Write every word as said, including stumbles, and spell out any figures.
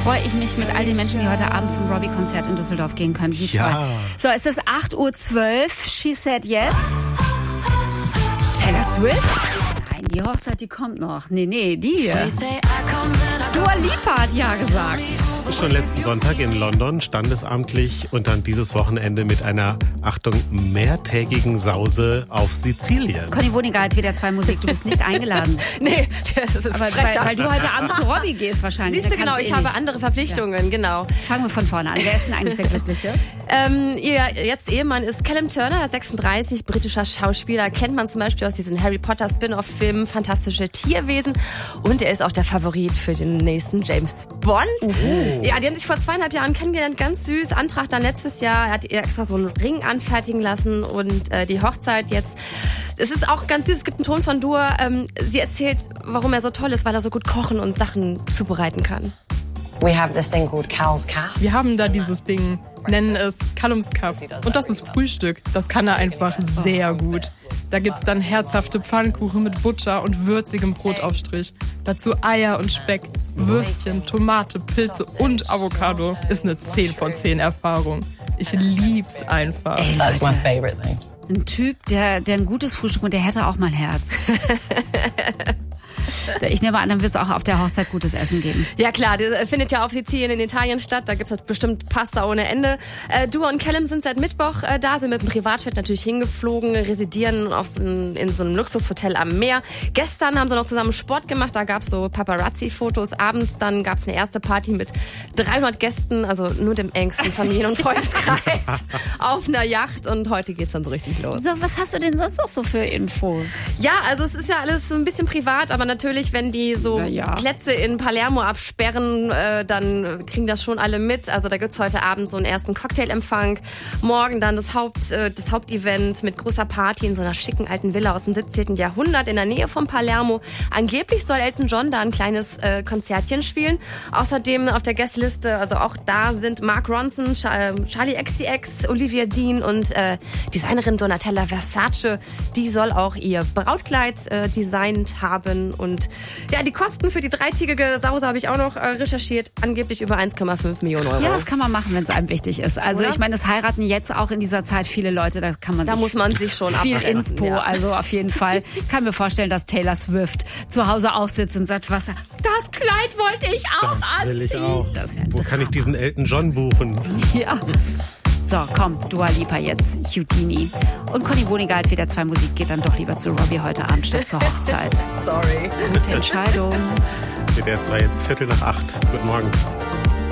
freue ich mich mit all den Menschen, die heute Abend zum Robbie-Konzert in Düsseldorf gehen können. Wie ja. toll. So, es ist acht Uhr zwölf. She said yes. Taylor Swift? Nein, die Hochzeit, die kommt noch. Nee, nee, die hier. Dua Lipa hat ja gesagt. Schon letzten Sonntag in London, standesamtlich, und dann dieses Wochenende mit einer, Achtung, mehrtägigen Sause auf Sizilien. Conny Wohniger hat wieder zwei Musik. Du bist nicht eingeladen. Nee, das ist aber weil, weil du heute Abend zu Robbie gehst wahrscheinlich. Siehst du, genau, ich eh habe nicht. andere Verpflichtungen, ja. Genau. Fangen wir von vorne an. Wer ist denn eigentlich der Glückliche? ähm, ihr jetzt Ehemann ist Callum Turner, sechsunddreißig, britischer Schauspieler. Kennt man zum Beispiel aus diesen Harry Potter Spin-off-Filmen, Fantastische Tierwesen. Und er ist auch der Favorit für den nächsten James Bond. Uh-huh. Ja, die haben sich vor zweieinhalb Jahren kennengelernt, ganz süß. Antrag dann letztes Jahr. Er hat ihr extra so einen Ring anfertigen lassen und äh, die Hochzeit jetzt. Es ist auch ganz süß. Es gibt einen Ton von Dua. Ähm, sie erzählt, warum er so toll ist, weil er so gut kochen und Sachen zubereiten kann. We have this thing called Cal's Calf. Wir haben da dieses Ding, nennen es Callums Kaff. Und das ist Frühstück. Das kann er einfach sehr gut. Da gibt's dann herzhafte Pfannkuchen mit Butter und würzigem Brotaufstrich. Dazu Eier und Speck, Würstchen, Tomate, Pilze und Avocado. Ist eine zehn von zehn Erfahrung. Ich lieb's einfach. Ey, That's my favorite thing. Ein Typ, der, der ein gutes Frühstück und der hätte auch mal Herz. Ich nehme an, dann wird es auch auf der Hochzeit gutes Essen geben. Ja klar, das findet ja auf Sizilien in Italien statt. Da gibt es bestimmt Pasta ohne Ende. Äh, Dua und Callum sind seit Mittwoch äh, da, sind mit dem Privatjet natürlich hingeflogen, residieren auf, in, in so einem Luxushotel am Meer. Gestern haben sie noch zusammen Sport gemacht, da gab es so Paparazzi-Fotos. Abends dann gab es eine erste Party mit dreihundert Gästen, also nur dem engsten Familien- und Freundeskreis auf einer Yacht. Und heute geht's dann so richtig los. So, was hast du denn sonst noch so für Infos? Ja, also es ist ja alles so ein bisschen privat, aber natürlich, wenn die so ja. Plätze in Palermo absperren, äh, dann kriegen das schon alle mit. Also da gibt's heute Abend so einen ersten Cocktailempfang. Morgen dann das Haupt, äh, das Hauptevent mit großer Party in so einer schicken alten Villa aus dem siebzehnten Jahrhundert in der Nähe von Palermo. Angeblich soll Elton John da ein kleines äh, Konzertchen spielen. Außerdem auf der Gästeliste, also auch da sind Mark Ronson, Charlie X C X, Olivia Dean und äh, Designerin Donatella Versace. Die soll auch ihr Brautkleid äh, designt haben. Und ja, die Kosten für die dreitägige Sause habe ich auch noch äh, recherchiert. Angeblich über eins Komma fünf Millionen Euro. Ja, das kann man machen, wenn es einem wichtig ist. Also Oder? Ich meine, es heiraten jetzt auch in dieser Zeit viele Leute. Da kann man Da sich muss man sich schon viel abgrenzen, Inspo. ja. Also auf jeden Fall. Ich kann mir vorstellen, dass Taylor Swift zu Hause auch sitzt und sagt, was, das Kleid wollte ich auch Das anziehen. will ich auch. Das wäre ein Wo kann ich diesen Elton John buchen? Ja. So, komm, Dua Lipa jetzt, Houdini. Und Conny Wohniger hat wieder zwei Musik, geht dann doch lieber zu Robbie heute Abend statt zur Hochzeit. Sorry. Gute Entscheidung. Der zwei jetzt Viertel nach acht. Guten Morgen.